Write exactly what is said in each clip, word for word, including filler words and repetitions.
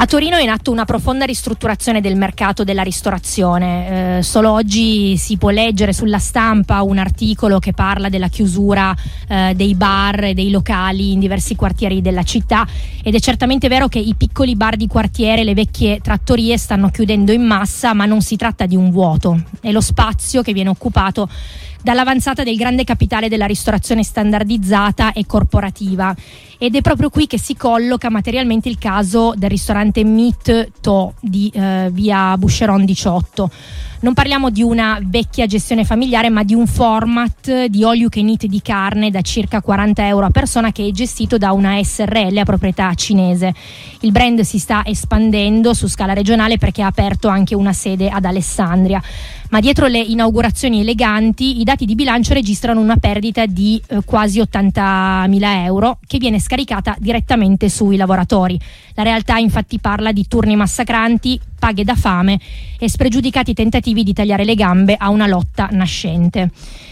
A Torino è in atto una profonda ristrutturazione del mercato della ristorazione. Eh, solo oggi si può leggere sulla stampa un articolo che parla della chiusura eh, dei bar e dei locali in diversi quartieri della città, ed è certamente vero che i piccoli bar di quartiere, le vecchie trattorie stanno chiudendo in massa, ma non si tratta di un vuoto, è lo spazio che viene occupato dall'avanzata del grande capitale della ristorazione standardizzata e corporativa, ed è proprio qui che si colloca materialmente il caso del ristorante Meat To di eh, via Boucheron diciotto. Non parliamo di una vecchia gestione familiare, ma di un format di all you can eat di carne da circa quaranta euro a persona, che è gestito da una S R L a proprietà cinese. Il brand si sta espandendo su scala regionale perché ha aperto anche una sede ad Alessandria. Ma dietro le inaugurazioni eleganti i dati di bilancio registrano una perdita di eh, quasi ottantamila euro, che viene scaricata direttamente sui lavoratori. La realtà infatti parla di turni massacranti, paghe da fame e spregiudicati tentativi di tagliare le gambe a una lotta nascente.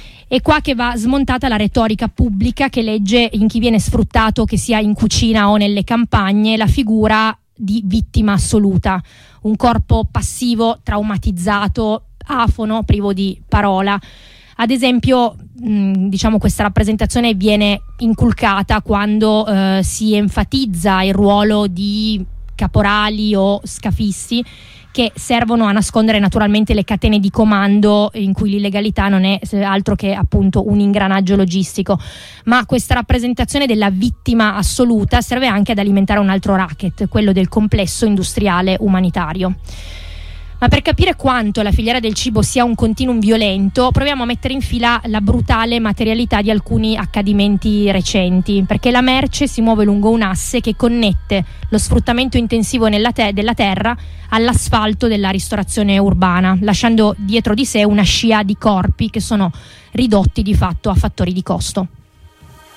È qua che va smontata la retorica pubblica che legge in chi viene sfruttato, che sia in cucina o nelle campagne, la figura di vittima assoluta, un corpo passivo, traumatizzato, afono, privo di parola. Ad esempio, mh, diciamo questa rappresentazione viene inculcata quando eh, si enfatizza il ruolo di caporali o scafisti che servono a nascondere naturalmente le catene di comando, in cui l'illegalità non è altro che appunto un ingranaggio logistico. Ma questa rappresentazione della vittima assoluta serve anche ad alimentare un altro racket, quello del complesso industriale umanitario. Ma per capire quanto la filiera del cibo sia un continuum violento, proviamo a mettere in fila la brutale materialità di alcuni accadimenti recenti, perché la merce si muove lungo un asse che connette lo sfruttamento intensivo nella te- della terra all'asfalto della ristorazione urbana, lasciando dietro di sé una scia di corpi che sono ridotti di fatto a fattori di costo.